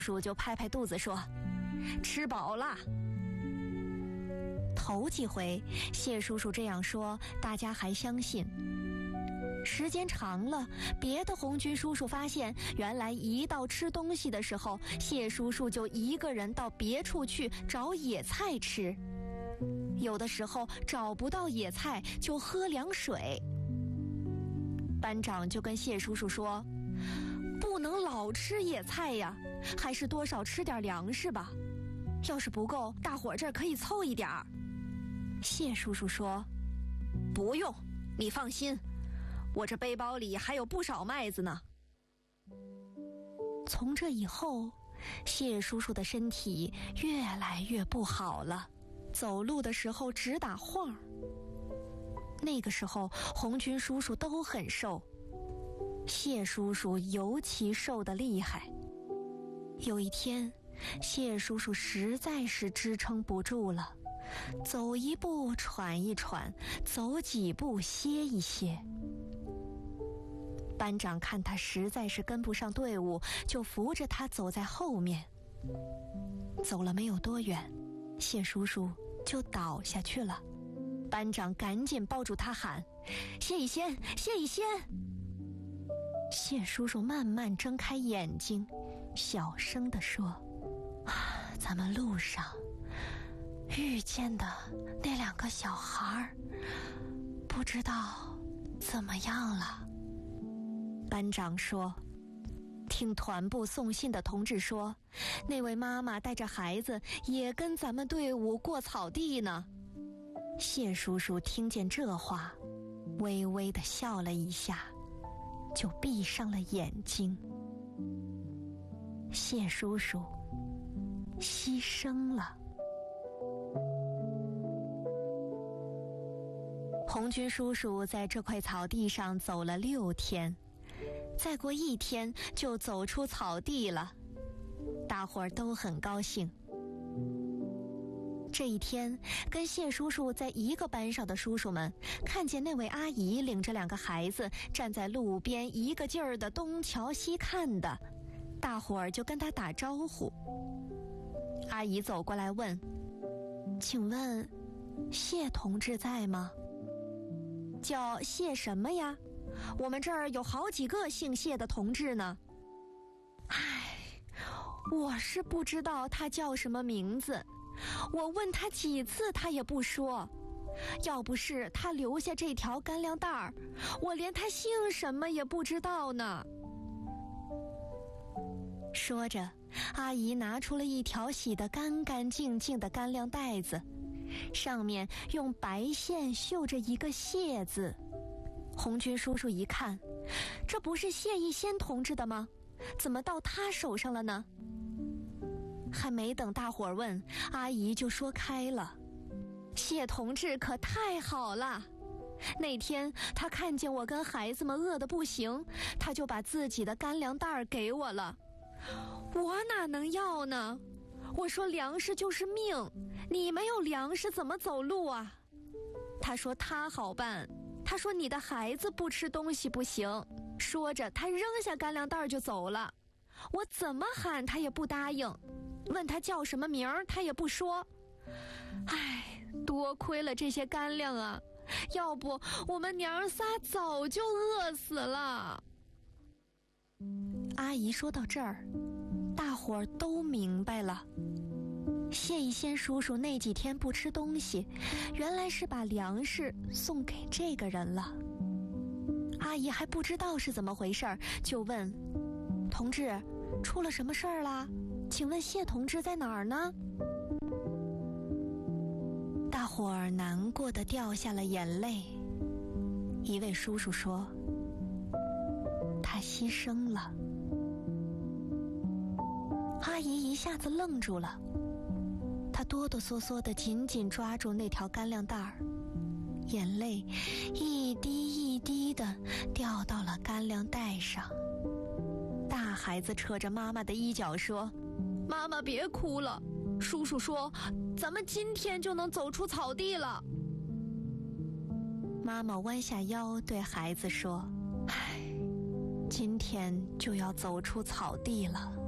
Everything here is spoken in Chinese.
叔就拍拍肚子说：“吃饱啦。”头几回谢叔叔这样说，大家还相信。时间长了，别的红军叔叔发现，原来一到吃东西的时候，谢叔叔就一个人到别处去找野菜吃。有的时候找不到野菜，就喝凉水。班长就跟谢叔叔说：“不能老吃野菜呀，还是多少吃点粮食吧。要是不够，大伙儿这儿可以凑一点儿。”谢叔叔说：“不用，你放心，我这背包里还有不少麦子呢。”从这以后，谢叔叔的身体越来越不好了，走路的时候直打晃。那个时候，红军叔叔都很瘦，谢叔叔尤其瘦得厉害。有一天，谢叔叔实在是支撑不住了，走一步喘一喘，走几步歇一歇。班长看他实在是跟不上队伍，就扶着他走在后面。走了没有多远，谢叔叔就倒下去了。班长赶紧抱住他喊：“谢乙仙，谢乙仙！”谢叔叔慢慢睁开眼睛，小声地说：“咱们路上遇见的那2个小孩，不知道怎么样了。”班长说：“听团部送信的同志说，那位妈妈带着孩子也跟咱们队伍过草地呢。”谢叔叔听见这话，微微地笑了一下，就闭上了眼睛。谢叔叔牺牲了。红军叔叔在这块草地上走了6天，再过1天就走出草地了，大伙儿都很高兴。这一天，跟谢叔叔在一个班上的叔叔们看见那位阿姨领着2个孩子站在路边，一个劲儿的东瞧西看的，大伙儿就跟他打招呼。阿姨走过来问：“请问谢同志在吗？”“叫谢什么呀？我们这儿有好几个姓谢的同志呢。”“唉，我是不知道他叫什么名字，我问他几次他也不说。要不是他留下这条干粮袋儿，我连他姓什么也不知道呢。”说着，阿姨拿出了一条洗得干干净净的干粮袋子，上面用白线绣着一个谢字。红军叔叔一看，这不是谢乙仙同志的吗？怎么到他手上了呢？还没等大伙儿问，阿姨就说开了：“谢同志可太好了，那天他看见我跟孩子们饿得不行，他就把自己的干粮袋给我了。我哪能要呢？我说粮食就是命，你没有粮食怎么走路啊？他说他好办，他说你的孩子不吃东西不行。”说着他扔下干粮袋就走了。我怎么喊他也不答应，问他叫什么名儿他也不说。唉，多亏了这些干粮啊，要不我们娘仨早就饿死了。阿姨说到这儿，大伙儿都明白了。谢乙仙叔叔那几天不吃东西，原来是把粮食送给这个人了。阿姨还不知道是怎么回事，就问：“同志，出了什么事儿啦？请问谢同志在哪儿呢？”大伙儿难过的掉下了眼泪。一位叔叔说：“他牺牲了。”阿姨一下子愣住了，她哆哆嗦嗦地紧紧抓住那条干粮袋儿，眼泪一滴一滴地掉到了干粮袋上。大孩子扯着妈妈的衣角说：“妈妈别哭了，叔叔说咱们今天就能走出草地了。”妈妈弯下腰对孩子说：“唉，今天就要走出草地了。”